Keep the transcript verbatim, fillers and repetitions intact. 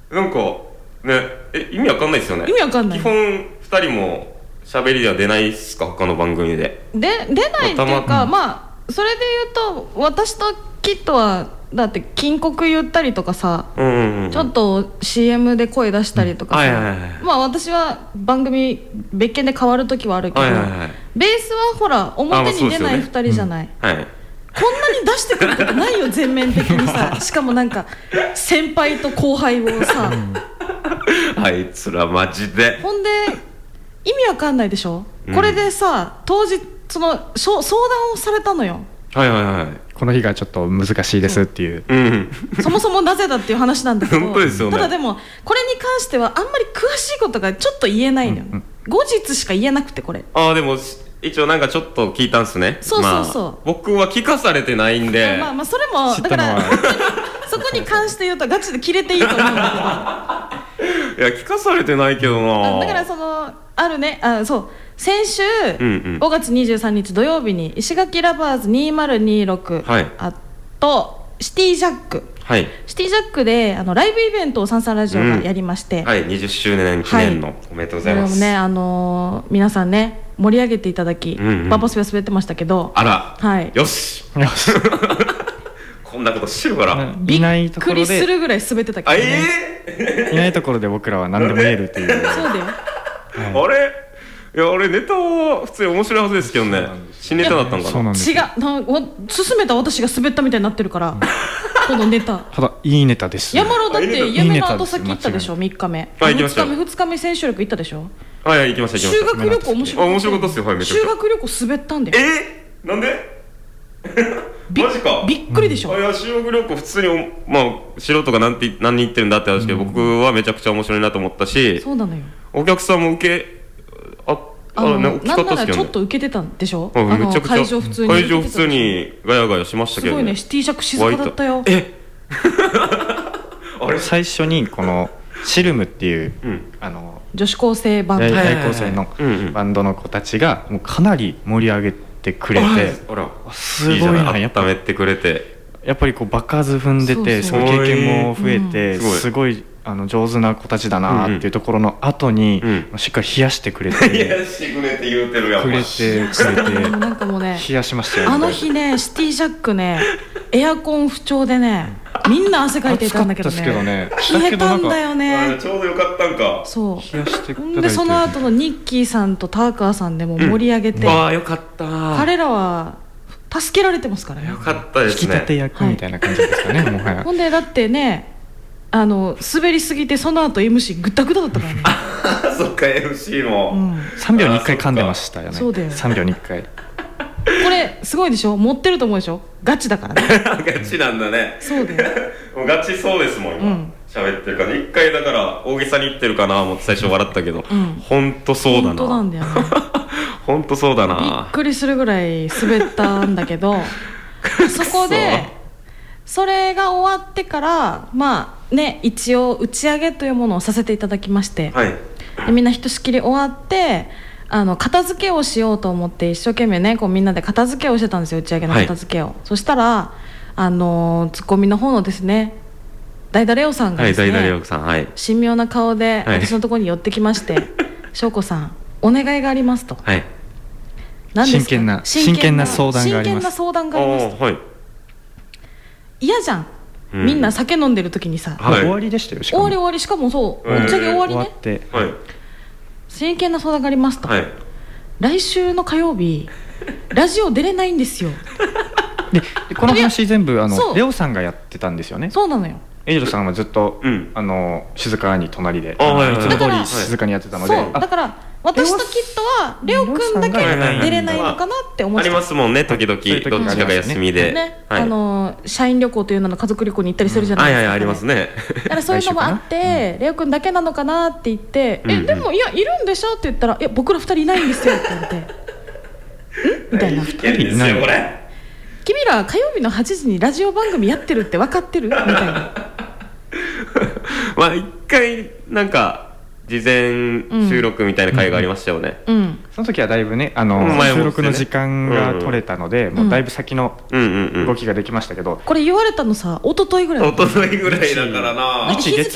なんかね、え意味わかんないですよね。 意味わかんない。 基本ふたりも喋りでは出ないっすか、他の番組で。 で出ないっていうか、まあそれで言うと私とキッドはだって金国言ったりとかさ、うんうんうん、ちょっと シーエム で声出したりとかさ、うんはいはいはい、まあ私は番組別件で変わる時はあるけど、はいはいはい、ベースはほら表に出ないふたりじゃない、まあねうんはい、こんなに出してくることないよ全面的にさしかもなんか先輩と後輩をさあいつらマジでほんで意味わかんないでしょ、うん、これでさ当時その相談をされたのよ。 はいはいはい、 この日がちょっと難しいですっていう、うん、 そもそもなぜだっていう話なんだけど本当ですよね、 ただでもこれに関してはあんまり詳しいことがちょっと言えないのよ、うんうん、後日しか言えなくてこれああでも一応なんかちょっと聞いたんすね。 そうそうそう、まあ、 僕は聞かされてないんでまあまあそれもだからそこに関して言うとガチで切れていいと思うんだけどいや聞かされてないけどな。 だからそのあるねあそう先週、うんうん、ごがつにじゅうさんにち土曜日に石垣ラバーズにせんにじゅうろく、はい、あとシティジャック、はい、シティジャックであのライブイベントをサンサンラジオがやりまして、 うん、はいにじゅっしゅうねん記念の、はい、おめでとうございます。 それもね、あのー、皆さんね盛り上げていただき、うんうん、バボスが滑ってましたけどあら、 はい、 よしよしこんなことしてるから、 うん、びっくりするぐらい滑ってたけどね、 えー、いないところで僕らは何でも言えるっていうそうだよ、 はい、あれいや俺ネタは普通に面白いはずですけどね。新ネタだったんかな。 違うな進めた私が滑ったみたいになってるから、うん、このネタただいいネタです、 ね、山呂だって夢の後先行ったでしょ。みっかめあ行きました。 ふつかめ千秋楽行ったでしょ。 あいや行きました行きました。 修学旅行面白かった。 面白かったっすよ、はい、めちゃくちゃ修学旅行滑ったんだよ。 えー、なんでマジか。 びっくりでしょ、 うん、いや修学旅行普通にまあ素人が何て何に言ってるんだって話ですけど、うん、僕はめちゃくちゃ面白いなと思ったし、 そうなのよ。 お客さんも受けああのなんならちょっと受けてたんでしょ。 あのめちゃくちゃ会場普通に会場普通にガヤガヤしましたけど、ね、 すごいね。シティシャック静かだったよ。 えあれ最初にこのシルムっていう、うん、あの女子高生バンド大高生のバンドの子たちがもうかなり盛り上げてくれて、 あらすごいな。 やっぱ温めてくれてやっぱりこう場数踏んでてそうそう経験も増えて、うん、すごいあの上手な子たちだなっていうところの後に、うんうん、しっかり冷やしてくれて冷やしてくれて言うてるやんくれてくれてなんかもうね冷やしましたよ。 あの日ねシティジャックねエアコン不調でねみんな汗かいていたんだけど ね, けどね冷えたんだよね。 ちょうどよかったんか。 そう冷やしてくれてでその後のニッキーさんとターカーさんでも盛り上げて、うん、 ああよかった。 彼らは助けられてますからね。 よかったですね。 引き立て役みたいな感じですかね、はい、もはや。 ほんでだってねあの滑りすぎてその後 エムシー グダグダだったからねあそっか エムシー も、うん、 さんびょうにいっかい噛んでましたよね。 そうだよさんびょうにいっかいこれすごいでしょ。持ってると思うでしょ。ガチだからねガチなんだね。 そうだよもうガチそうですもん今喋、うん、ってるからいっかいだから大げさに言ってるかなもう最初笑ったけど、うん、ほんとそうだな。 ほんとなんだよねほんとそうだな。 びっくりするぐらい滑ったんだけどそこでそれが終わってからまあね一応打ち上げというものをさせていただきまして、はい、でみんなひとしきり終わってあの片付けをしようと思って一生懸命ねこうみんなで片付けをしてたんですよ。打ち上げの片付けを、はい、そしたらあのツッコミの方のですね代打レオさんがですね、はい、代打レオさん、はい、神妙な顔で私のところに寄ってきまして、はい、翔子さんお願いがありますと、はい、 何ですか。真剣な真剣な相談があります。 真剣な相談がありますと、はい、嫌じゃん、うん、みんな酒飲んでる時にさ、 はい、終わりでしたよ。しかも終わり終わりしかもそう打ち上げ終わりね、終わって、はい、真剣な相談がありますと、はい、来週の火曜日ラジオ出れないんですよでこの話全部あのレオさんがやってたんですよね。 そうなのよ。 エイジロさんはずっと、うん、あの静かに隣でいつも通り静かにやってたので、 そうだから私とキッドはレオくんだけ出れないのかなって思ってた。 ありますもんね時々どっちかが休みで、 ねはい、あの社員旅行という名の家族旅行に行ったりするじゃないですか、 うん、はいはいありますね。 だからそういうのもあって、うん、レオくんだけなのかなって言って、うん、えでもいやいるんでしょって言ったらいや僕らふたりいないんですよって言ってんみたいな。ふたりいないこれ君ら火曜日のはちじにラジオ番組やってるって分かってるみたいなまあ一回なんか事前収録みたいな回がありましたよね、うんうん、 その時はだいぶねあの、うん、収録の時間が取れたので、うん、もうだいぶ先の動きができましたけど、 これ言われたのさ一昨日ぐらい一昨日ぐらいだからな。 日月